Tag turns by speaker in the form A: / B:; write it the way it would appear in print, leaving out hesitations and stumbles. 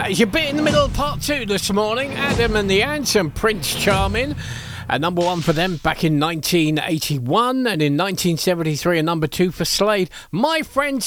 A: Your bit in the middle of part 2 this morning. Adam and the Ants and Prince Charming. Number 1 for them back in 1981, and in 1973 a number 2 for Slade. My Friend